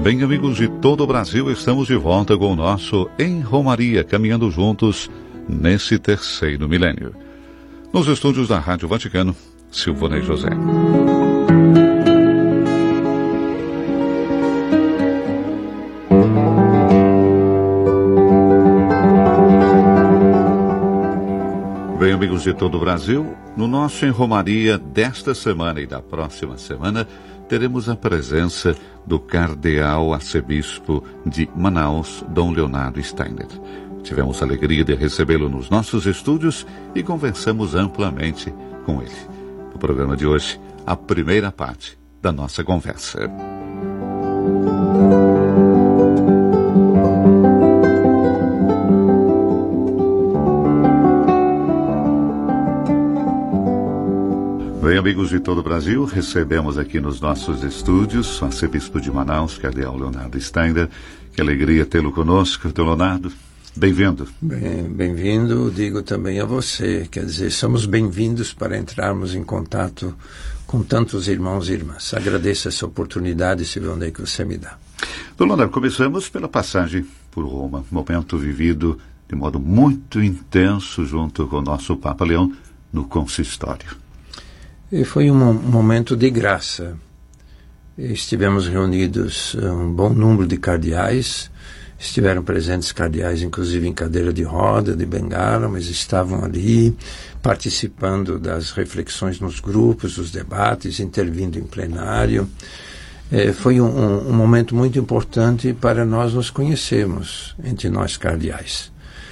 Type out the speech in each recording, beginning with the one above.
Bem, amigos de todo o Brasil, estamos de volta com o nosso Em Romaria, caminhando juntos nesse terceiro milênio. Nos estúdios da Rádio Vaticano, Silvonei José. Bem, amigos de todo o Brasil, no nosso Em Romaria desta semana e da próxima semana, teremos a presença do cardeal arcebispo de Manaus, Dom Leonardo Steiner. Tivemos a alegria de recebê-lo nos nossos estúdios e conversamos amplamente com ele. No programa de hoje, a primeira parte da nossa conversa. Bem, amigos de todo o Brasil, recebemos aqui nos nossos estúdios o arcebispo de Manaus, cardeal Leonardo Steiner. Que alegria tê-lo conosco, Dom Leonardo. Bem-vindo. Bem-vindo, digo também a você. Quer dizer, somos bem-vindos para entrarmos em contato com tantos irmãos e irmãs. Agradeço essa oportunidade, Silvonei, que você me dá. Dom Leonardo, começamos pela passagem por Roma, momento vivido de modo muito intenso junto com o nosso Papa Leão no consistório. E foi um momento de graça. Estivemos reunidos um bom número de cardeais, estiveram presentes cardeais, inclusive em cadeira de roda, de bengala, mas estavam ali participando das reflexões nos grupos, os debates, intervindo em plenário. Foi um momento muito importante para nós nos conhecermos entre nós cardeais.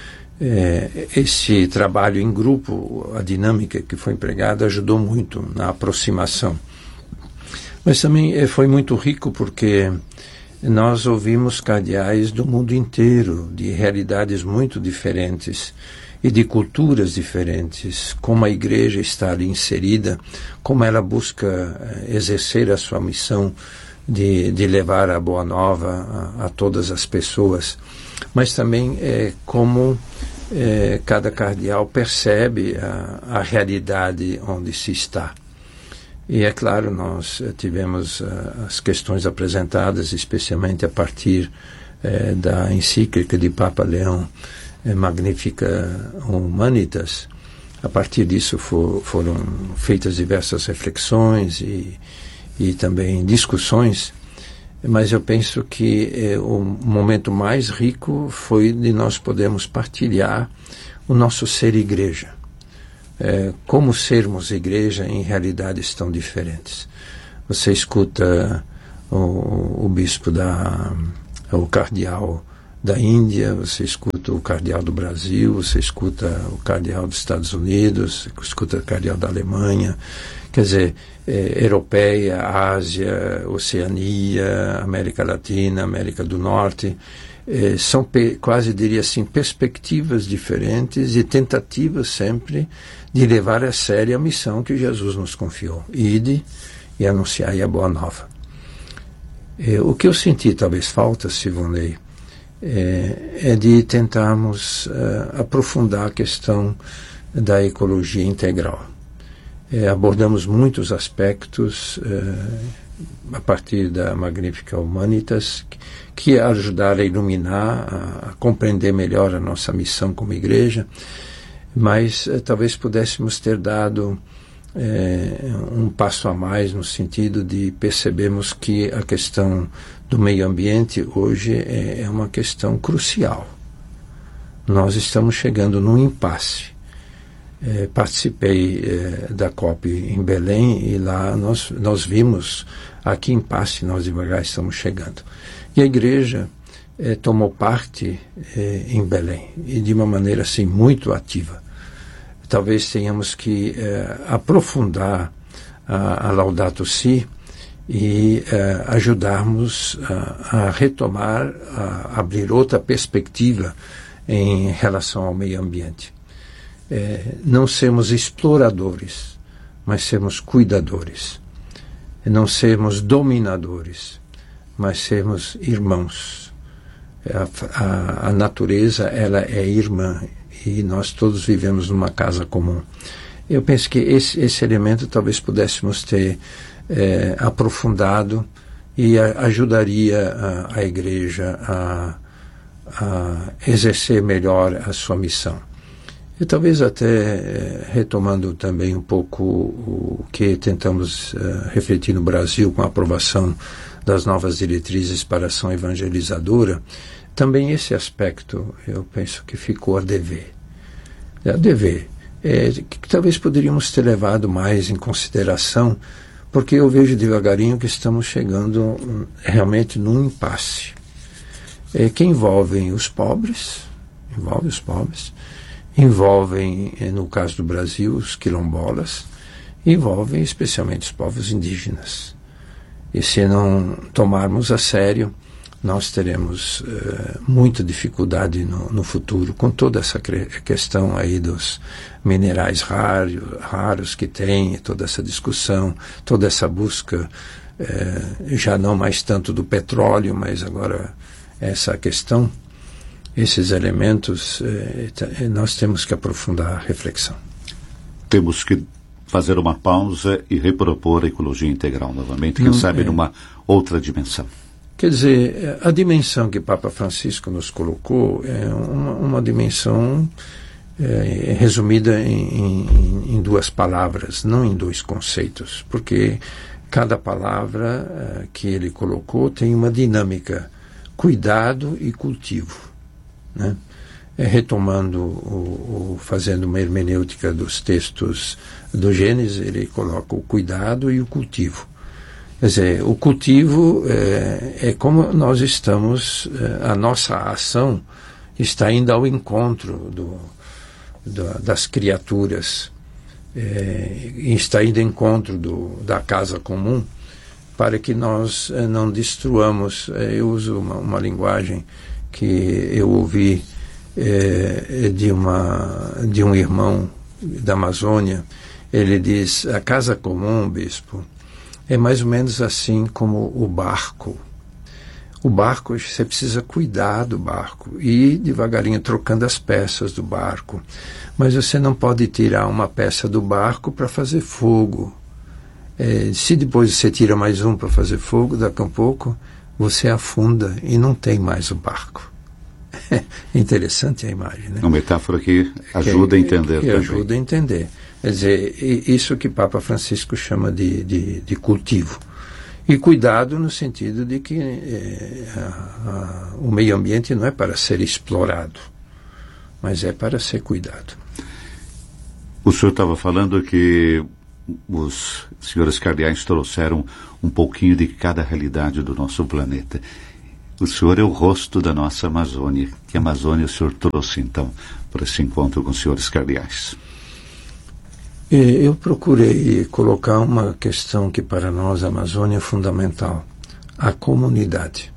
Esse trabalho em grupo, a dinâmica que foi empregada, ajudou muito na aproximação. Mas também foi muito rico porque nós ouvimos cardeais do mundo inteiro, de realidades muito diferentes e de culturas diferentes, como a igreja está ali inserida, como ela busca exercer a sua missão de levar a boa nova a todas as pessoas, mas também como cada cardeal percebe a realidade onde se está. E é claro, nós tivemos as questões apresentadas, especialmente a partir da encíclica de Papa Leão, Magnificat Humanitas. A partir disso foram feitas diversas reflexões e também discussões, mas eu penso que o momento mais rico foi de nós podermos partilhar o nosso ser igreja. Como sermos igreja em realidades tão diferentes. Você escuta o bispo o cardeal da Índia, você escuta o cardeal do Brasil, você escuta o cardeal dos Estados Unidos, escuta o cardeal da Alemanha, quer dizer, Europeia, Ásia, Oceania, América Latina, América do Norte, são quase, diria assim, perspectivas diferentes e tentativas sempre de levar a sério a missão que Jesus nos confiou, ide e anunciai a boa nova. O que eu senti talvez falta, Silvonei, é de tentarmos aprofundar a questão da ecologia integral. Abordamos muitos aspectos a partir da Magnificat Humanitas que ajudaram a iluminar, a compreender melhor a nossa missão como igreja, mas talvez pudéssemos ter dado um passo a mais no sentido de percebermos que a questão do meio ambiente hoje é uma questão crucial. Nós estamos chegando num impasse. Participei da COP em Belém e lá nós vimos a que impasse nós devagar estamos chegando. E a igreja tomou parte em Belém e de uma maneira assim muito ativa. Talvez tenhamos que aprofundar a Laudato Si e ajudarmos a retomar, a abrir outra perspectiva em relação ao meio ambiente. Não sermos exploradores, mas sermos cuidadores. Não sermos dominadores, mas sermos irmãos. A natureza, ela é irmã e nós todos vivemos numa casa comum. Eu penso que esse elemento talvez pudéssemos ter aprofundado e ajudaria a igreja a exercer melhor a sua missão. E talvez até retomando também um pouco o que tentamos refletir no Brasil com a aprovação das novas diretrizes para a ação evangelizadora, também esse aspecto eu penso que ficou a dever. Que talvez poderíamos ter levado mais em consideração, porque eu vejo devagarinho que estamos chegando realmente num impasse que envolvem os pobres, envolvem, no caso do Brasil, os quilombolas, envolvem especialmente os povos indígenas. E se não tomarmos a sério, nós teremos muita dificuldade no futuro com toda essa questão aí dos minerais raros que tem, toda essa discussão, toda essa busca, já não mais tanto do petróleo, mas agora essa questão, esses elementos, nós temos que aprofundar a reflexão. Temos que fazer uma pausa e repropor a ecologia integral novamente, quem sabe numa outra dimensão. Quer dizer, a dimensão que Papa Francisco nos colocou é uma dimensão resumida em duas palavras, não em dois conceitos, porque cada palavra que ele colocou tem uma dinâmica, cuidado e cultivo, né? Retomando, fazendo uma hermenêutica dos textos do Gênesis, ele coloca o cuidado e o cultivo. Quer dizer, o cultivo é como nós estamos, a nossa ação está indo ao encontro das criaturas, está indo ao encontro da casa comum, para que nós não destruamos. Eu uso uma linguagem que eu ouvi de um irmão da Amazônia. Ele diz: a casa comum, bispo, é mais ou menos assim como o barco. O barco, você precisa cuidar do barco e ir devagarinho trocando as peças do barco. Mas você não pode tirar uma peça do barco para fazer fogo. Se depois você tira mais um para fazer fogo, daqui a pouco você afunda e não tem mais o barco. Interessante a imagem, né? Uma metáfora que ajuda a entender também. Ajuda a entender. Quer dizer, isso que Papa Francisco chama de cultivo. E cuidado no sentido de que o meio ambiente não é para ser explorado, mas é para ser cuidado. O senhor estava falando que os senhores cardeais trouxeram um pouquinho de cada realidade do nosso planeta. O senhor é o rosto da nossa Amazônia. Que Amazônia o senhor trouxe, então, para esse encontro com os senhores cardeais? Eu procurei colocar uma questão que para nós a Amazônia é fundamental: a comunidade.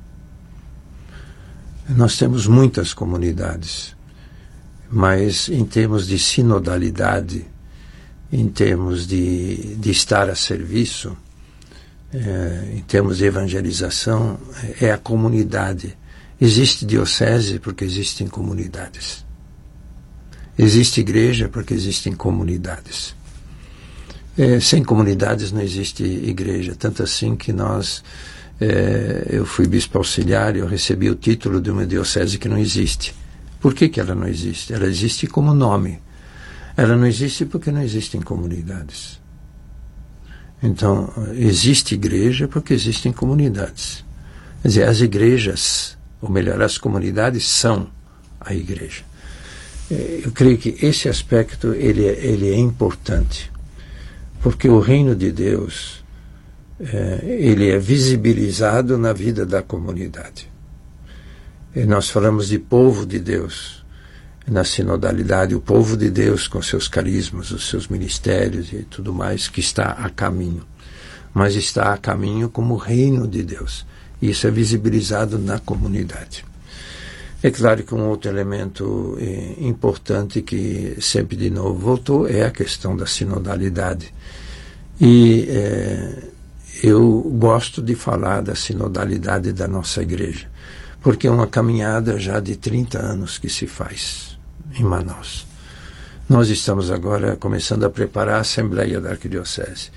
Nós temos muitas comunidades, mas em termos de sinodalidade, em termos de estar a serviço, em termos de evangelização, é a comunidade. Existe diocese porque existem comunidades. Existe igreja porque existem comunidades. Sem comunidades não existe igreja. Tanto assim que eu fui bispo auxiliar e eu recebi o título de uma diocese que não existe. Por que ela não existe? Ela existe como nome. Ela não existe porque não existem comunidades. Então, existe igreja porque existem comunidades. Quer dizer, as igrejas, ou melhor, as comunidades são a igreja. Eu creio que esse aspecto ele é importante, porque o reino de Deus ele é visibilizado na vida da comunidade. E nós falamos de povo de Deus na sinodalidade, o povo de Deus com seus carismas, os seus ministérios e tudo mais, que está a caminho. Mas está a caminho como reino de Deus. E isso é visibilizado na comunidade. É claro que um outro elemento importante que sempre de novo voltou é a questão da sinodalidade. E eu gosto de falar da sinodalidade da nossa igreja, porque é uma caminhada já de 30 anos que se faz em Manaus. Nós estamos agora começando a preparar a Assembleia da Arquidiocese.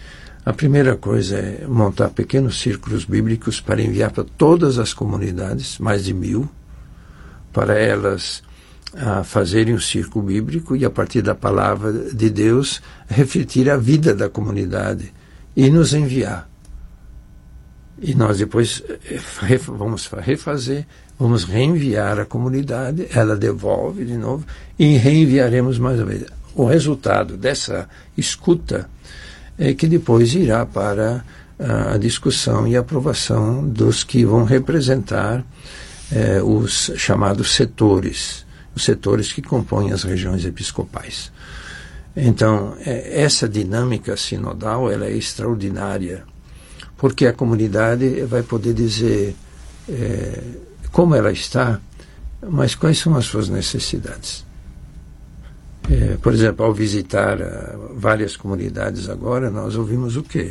A primeira coisa é montar pequenos círculos bíblicos para enviar para todas as comunidades, mais de 1000, para elas fazerem um círculo bíblico e, a partir da palavra de Deus, refletir a vida da comunidade e nos enviar. E nós depois vamos refazer, vamos reenviar a comunidade, ela devolve de novo e reenviaremos mais uma vez. O resultado dessa escuta é que depois irá para a discussão e aprovação dos que vão representar os chamados setores, os setores que compõem as regiões episcopais. Então, essa dinâmica sinodal ela é extraordinária, porque a comunidade vai poder dizer como ela está, mas quais são as suas necessidades. Por exemplo, ao visitar várias comunidades agora, nós ouvimos o quê?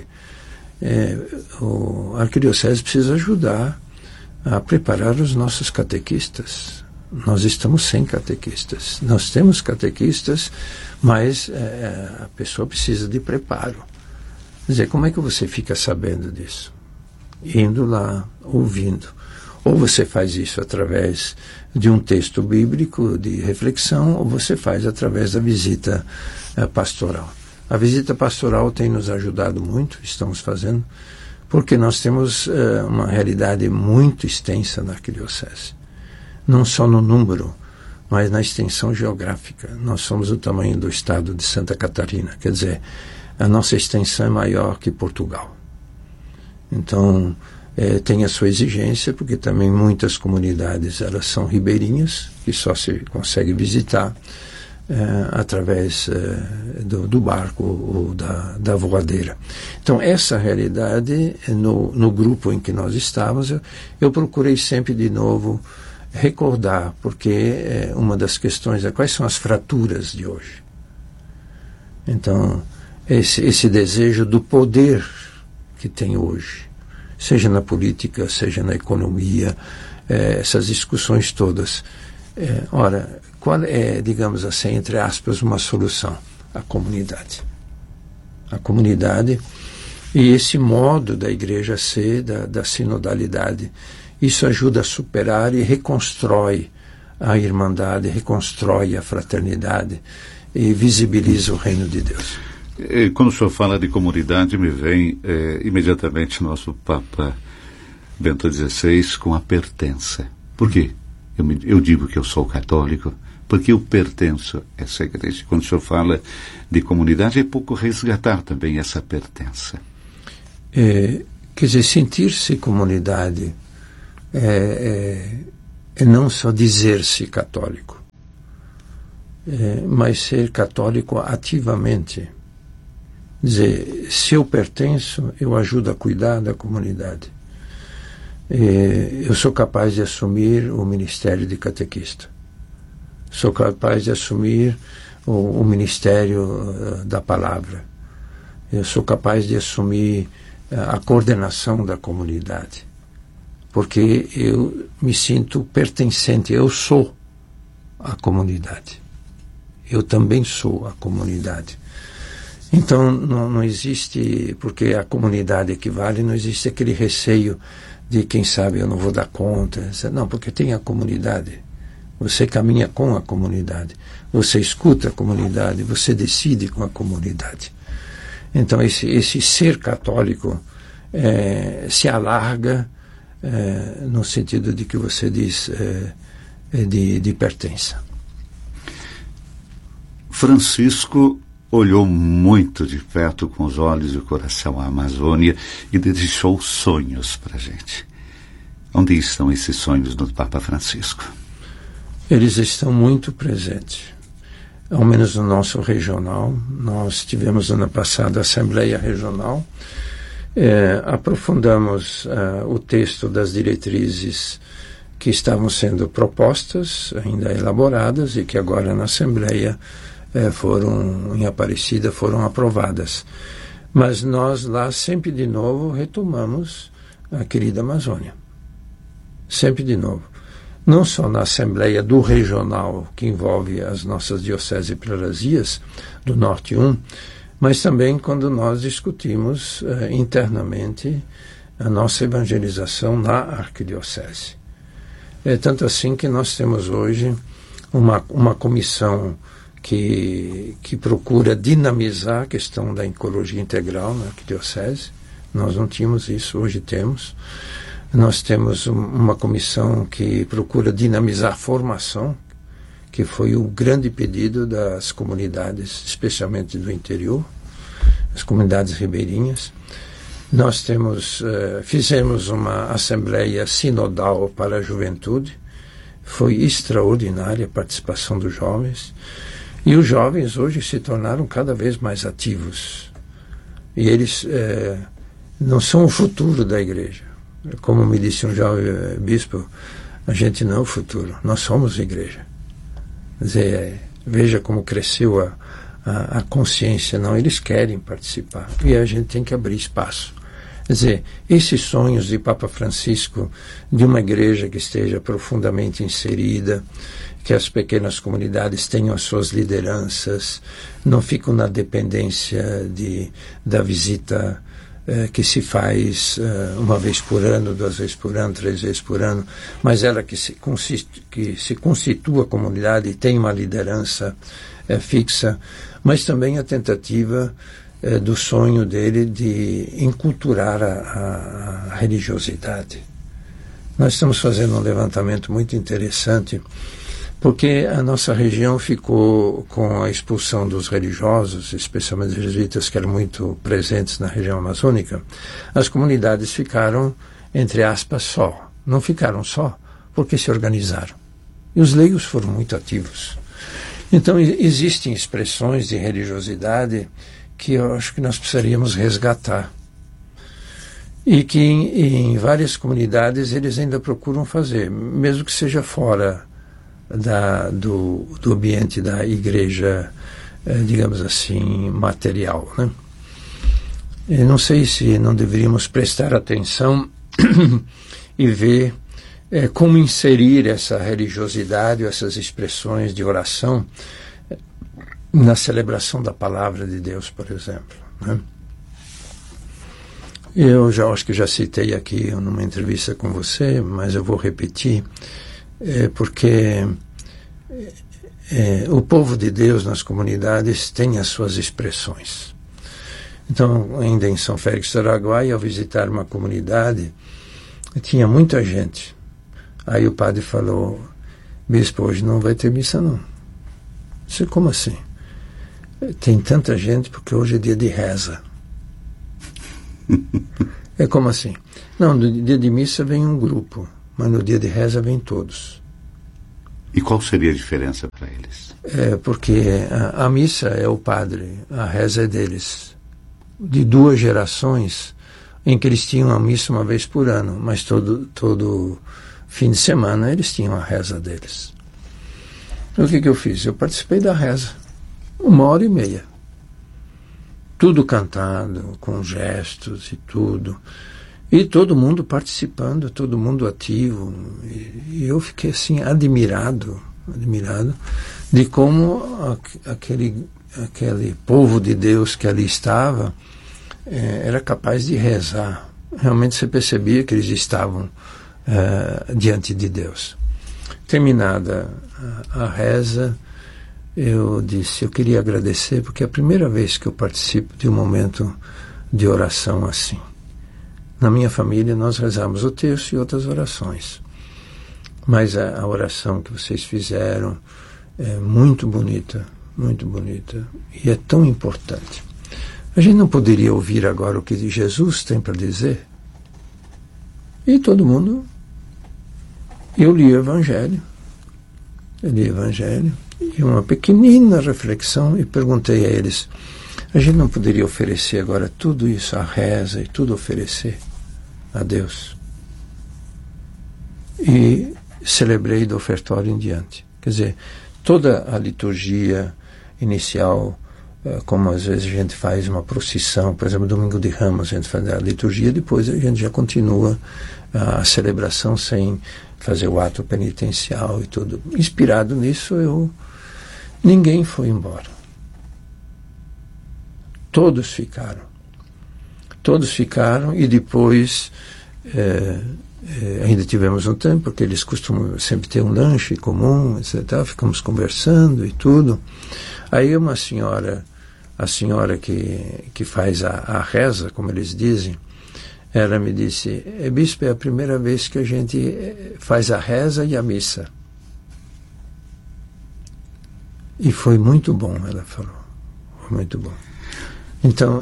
A arquidiocese precisa ajudar a preparar os nossos catequistas. Nós estamos sem catequistas. Nós temos catequistas, mas a pessoa precisa de preparo. Quer dizer, como é que você fica sabendo disso? Indo lá, ouvindo. Ou você faz isso através de um texto bíblico de reflexão, ou você faz através da visita pastoral. A visita pastoral tem nos ajudado muito, estamos fazendo, porque nós temos uma realidade muito extensa na arquidiocese. Não só no número, mas na extensão geográfica. Nós somos do tamanho do estado de Santa Catarina, quer dizer, a nossa extensão é maior que Portugal. Então, tem a sua exigência, porque também muitas comunidades elas são ribeirinhas, que só se consegue visitar através do barco ou da voadeira. Então, essa realidade, no grupo em que nós estávamos, eu procurei sempre de novo recordar, porque uma das questões é quais são as fraturas de hoje. Então, esse desejo do poder que tem hoje, seja na política, seja na economia, essas discussões todas. Ora, qual é, digamos assim, entre aspas, uma solução? A comunidade. A comunidade e esse modo da igreja ser, da sinodalidade. Isso ajuda a superar e reconstrói a irmandade, reconstrói a fraternidade e visibiliza o reino de Deus. Quando o senhor fala de comunidade, me vem imediatamente nosso Papa Bento XVI com a pertença. Por quê? Eu digo que eu sou católico porque eu pertenço a essa igreja. Quando o senhor fala de comunidade, é pouco resgatar também essa pertença. Quer dizer, sentir-se comunidade é não só dizer-se católico, mas ser católico ativamente. Dizer, se eu pertenço, eu ajudo a cuidar da comunidade. Eu sou capaz de assumir o ministério de catequista. Sou capaz de assumir o ministério da palavra. Eu sou capaz de assumir a coordenação da comunidade. Porque eu me sinto pertencente, eu sou a comunidade. Eu também sou a comunidade. Então, não existe, porque a comunidade equivale, não existe aquele receio de, quem sabe, eu não vou dar conta. Não, porque tem a comunidade. Você caminha com a comunidade. Você escuta a comunidade. Você decide com a comunidade. Então, esse ser católico se alarga no sentido de que você diz de pertença. Francisco olhou muito de perto com os olhos e o coração à Amazônia e deixou sonhos para a gente. Onde estão esses sonhos do Papa Francisco? Eles estão muito presentes, ao menos no nosso regional. Nós tivemos ano passado a Assembleia Regional, aprofundamos o texto das diretrizes que estavam sendo propostas, ainda elaboradas, e que agora na Assembleia em Aparecida foram aprovadas. Mas nós lá sempre de novo retomamos a querida Amazônia. Sempre de novo. Não só na Assembleia do Regional, que envolve as nossas dioceses e prelazias, do Norte 1, mas também quando nós discutimos internamente a nossa evangelização na arquidiocese. É tanto assim que nós temos hoje uma comissão que procura dinamizar a questão da oncologia integral na arquidiocese. Nós não tínhamos isso, hoje temos. Nós temos uma comissão que procura dinamizar a formação, que foi o grande pedido das comunidades, especialmente do interior, as comunidades ribeirinhas. Nós fizemos uma assembleia sinodal para a juventude. Foi extraordinária a participação dos jovens. E os jovens hoje se tornaram cada vez mais ativos. E eles não são o futuro da igreja. Como me disse um jovem bispo, a gente não é o futuro, nós somos a igreja. Quer dizer, veja como cresceu a consciência. Não, eles querem participar. E a gente tem que abrir espaço. Quer dizer, esses sonhos de Papa Francisco, de uma igreja que esteja profundamente inserida, que as pequenas comunidades tenham as suas lideranças, não ficam na dependência da visita que se faz uma vez por ano, 2 vezes por ano, 3 vezes por ano, mas ela que se constitua a comunidade e tem uma liderança fixa, mas também a tentativa do sonho dele de enculturar a religiosidade. Nós estamos fazendo um levantamento muito interessante, porque a nossa região ficou com a expulsão dos religiosos, especialmente os jesuítas que eram muito presentes na região amazônica. As comunidades ficaram, entre aspas, só. Não ficaram só porque se organizaram. E os leigos foram muito ativos. Então, existem expressões de religiosidade que eu acho que nós precisaríamos resgatar. E que em várias comunidades eles ainda procuram fazer, mesmo que seja fora do ambiente da igreja, digamos assim, material, né? Eu não sei se não deveríamos prestar atenção e ver como inserir essa religiosidade, essas expressões de oração na celebração da palavra de Deus, por exemplo, né? Eu acho que já citei aqui numa entrevista com você, mas eu vou repetir, porque o povo de Deus nas comunidades tem as suas expressões. Então, ainda em São Félix do Araguaia, ao visitar uma comunidade, tinha muita gente. Aí o padre falou: bispo, hoje não vai ter missa não. Eu disse: como assim? Tem tanta gente porque hoje é dia de reza. É como assim? Não, no dia de missa vem um grupo, mas no dia de reza vem todos. E qual seria a diferença para eles? Porque a missa é o padre, a reza é deles. De 2 gerações em que eles tinham a missa uma vez por ano, mas todo fim de semana eles tinham a reza deles. Então, o que eu fiz? Eu participei da reza, 1h30. Tudo cantado, com gestos e tudo. E todo mundo participando, todo mundo ativo. E eu fiquei assim, admirado de como aquele povo de Deus que ali estava era capaz de rezar. Realmente você percebia que eles estavam diante de Deus. Terminada a reza, eu disse: eu queria agradecer, porque é a primeira vez que eu participo de um momento de oração assim. Na minha família nós rezamos o terço e outras orações, mas a oração que vocês fizeram é muito bonita, e é tão importante. A gente não poderia ouvir agora o que Jesus tem para dizer? E todo mundo... Eu li o Evangelho, e uma pequenina reflexão, e perguntei a eles: a gente não poderia oferecer agora tudo isso, a reza e tudo oferecer a Deus? E celebrei do ofertório em diante. Quer dizer, toda a liturgia inicial, como às vezes a gente faz uma procissão, por exemplo, Domingo de Ramos, a gente faz a liturgia, depois a gente já continua a celebração sem fazer o ato penitencial e tudo. Inspirado nisso, ninguém foi embora. todos ficaram e depois ainda tivemos um tempo, porque eles costumam sempre ter um lanche comum, etc. Ficamos conversando e tudo. Aí uma senhora, a senhora que faz a reza, como eles dizem, ela me disse: bispo, é a primeira vez que a gente faz a reza e a missa. E foi muito bom, ela falou. Foi muito bom. Então,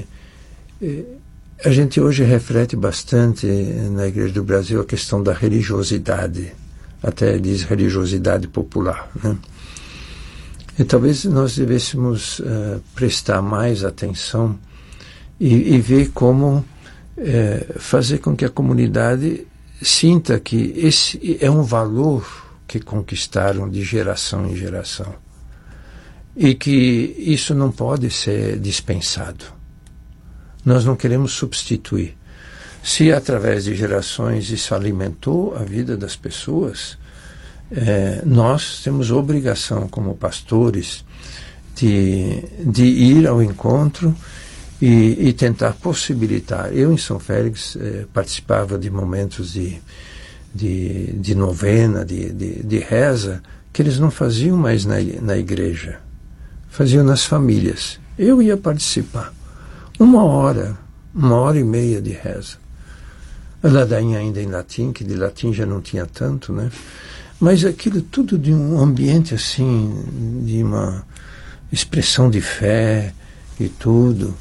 a gente hoje reflete bastante na Igreja do Brasil a questão da religiosidade, até diz religiosidade popular, né? E talvez nós devêssemos prestar mais atenção e ver como fazer com que a comunidade sinta que esse é um valor que conquistaram de geração em geração e que isso não pode ser dispensado. Nós não queremos substituir. Se através de gerações isso alimentou a vida das pessoas, nós temos obrigação como pastores de ir ao encontro e tentar possibilitar. Eu em São Félix participava de momentos de novena, de reza, que eles não faziam mais na igreja, faziam nas famílias. Eu ia participar. 1 hora, 1h30 de reza. A ladainha ainda em latim, que de latim já não tinha tanto, né? Mas aquilo tudo de um ambiente assim, de uma expressão de fé e tudo.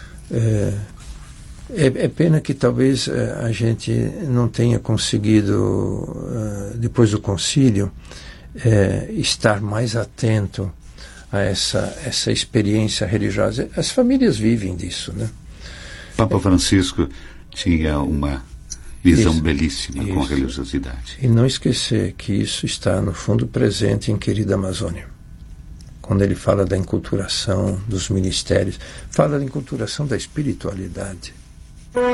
É pena que talvez a gente não tenha conseguido, depois do concílio, estar mais atento a essa experiência religiosa. As famílias vivem disso, né? Papa Francisco tinha uma visão belíssima com a religiosidade. E não esquecer que isso está, no fundo, presente em Querida Amazônia. Quando ele fala da enculturação dos ministérios, fala da enculturação da espiritualidade.